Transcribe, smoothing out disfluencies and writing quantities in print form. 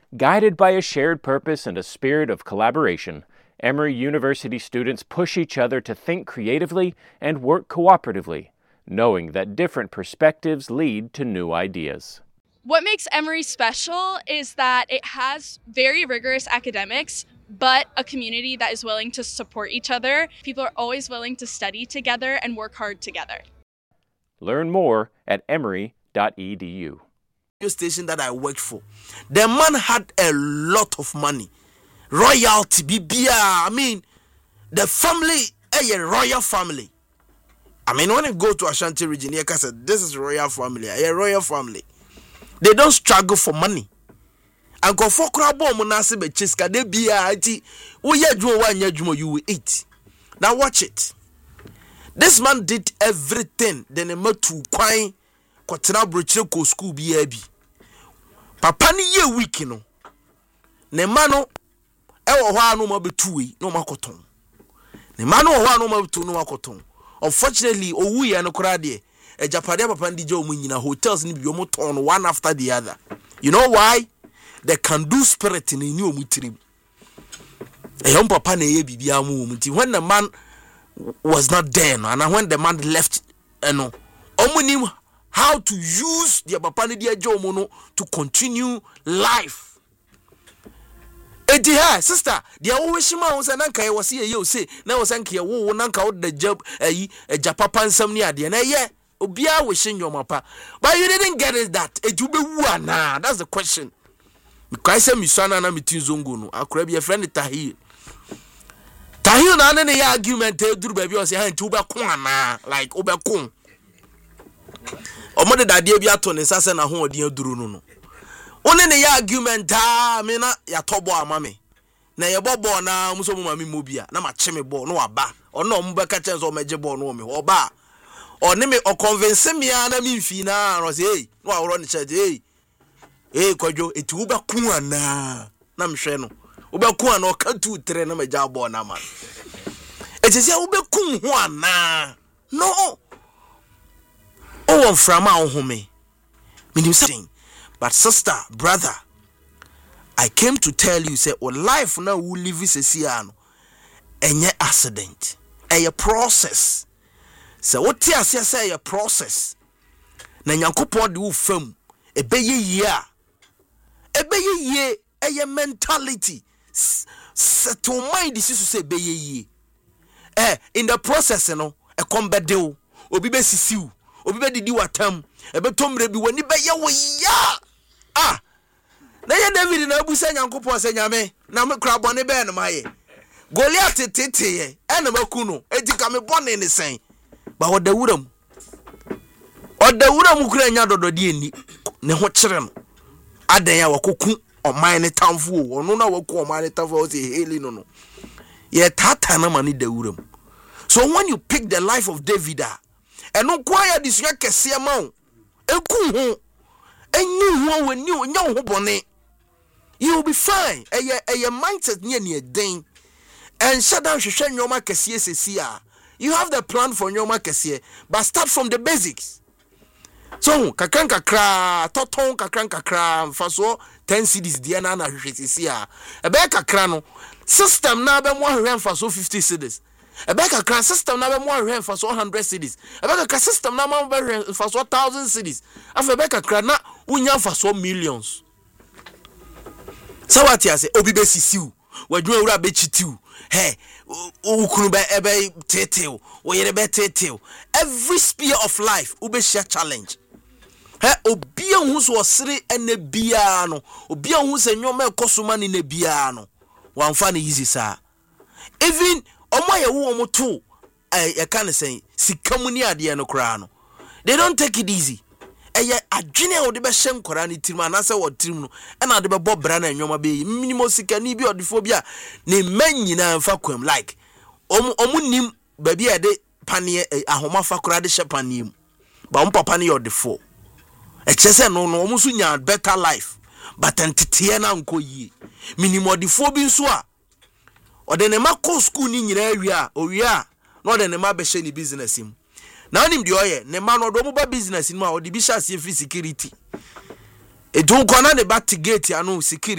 Guided by a shared purpose and a spirit of collaboration, Emory University students push each other to think creatively and work cooperatively, knowing that different perspectives lead to new ideas. What makes Emory special is that it has very rigorous academics, but a community that is willing to support each other. People are always willing to study together and work hard together. Learn more at emory.edu. Station that I worked for, the man had a lot of money, royalty, BBA. I mean, the family, a royal family. I mean, when you go to Ashanti region, you can say this is royal family, a royal family. They don't struggle for money. And go for crabo monase be chiska de bia ati wo ye dwo wa nya dwo you will eat. Now watch it. This man did everything. Then he met to kwan kwatena brochire ko school bia bi. Papa ni ye week no. Ne ma no e wo ho anu ma betuwe no makoton. Ne ma no wo ho anu ma betu no makoton. Unfortunately, owu ye no kura de e japade papa ndi je omu nyina hotels ni bi omu ton one after the other. You know why? The can do spirit in any omutrim. A young papa na ye bibia mu omuti. When the man was not there, and when the man left, omunim how to use the papa ni dia jomono to continue life. Eti ha sister, dia wo hima wo se nanka ye wose ye say na wo sanka ye wo nanka wo da jab ayi japapa nsam ni ade na ye obia wo hye nyomapa. But you didn't get it that. Eju be wu ana. That's the question. Because I misana na mitin zongo no akora bi friend Tahir na na ne argument e duru ba bi o say ha nti wo be ko ana like wo be ko omode dade bi ato ne sase na ho odi aduru no one ne argument me na ya tobo amame na ye bobo na muso mu mami mobia na ma che me bo no aba ono mo be ka chen so meje bo no me oba oni me o convince me na me mfi na ro say hey no awro ne che hey kwadwo eti wo be ku ana na mhwe no wo be ku ana o ka 2 3 na meja bo na man eti se wo be ku ho ana no from our home meaning something. But sister, brother, I came to tell you say life now we live is a siano enye accident a process. So what you say a process na nyankopon de wo fam ebeye ye a mentality set to mind this is say beye ye in the process no e kombede obi be sisiu obi be didi watam ebe tomre bi wani be ye wo ya na ye David na abusa nyankopon se nyame na me kra bone be na maye Goliath tete ye ena maku no etika me bone ne sen ba odawuram kura nya dododi eni ne ho kire no adan ya wakoku oman ne tamfo ono na waku oman ne tamfo o se heli no ye tata na mani dawuram. So when you pick the life of David and no quiet this year kese ma o eku ho enyu ho wani nya ho bone you will be fine. A mindset near den and shut down hwehwe nyoma kese sesia. You have the plan for nyoma kese but start from the basics. So kakran kakra toton kakran kakra faso 10 cedis dia na hwehwe sesia e be kakra no system na be mo hwehwe faso 50 cedis. A beka crash system na be more rent for 100 cities. A beka system na more rent for 1,000 cities. Afa beka crash na unya for so millions. So what you say obi be sisiu. Wadwe wura be chitiu. Hey, ukunu be ebe tetel. Wo yere be tetel. Every sphere of life ube share challenge. Hey, obi hu so sere ene bia no. Obi hu se nyoma ekosoma ni ne bia no. Wamfa ne easy sa. Even omo ye wo mo to e kan say sikamu ni ade no kra no they don't take it easy eye adwene o de be hye nkora ne tirim anase wo tirim no e na de be bo bra na enwoma be minimum sika ni bi odefo bi a ne manyina mfa kwam like omu nim ba bi e de pane ahoma fa kora de hye panem ba mo papa ne odefo e chese no omu so nya better life but entete na nko yi minimum odefo bi nso a ode ne makọ school ni nyina awia no ode ne ma be hye ni business im na onim de oye ne ma no do mo ba business im a ode bi hye security edun kọ na ne back gate anu security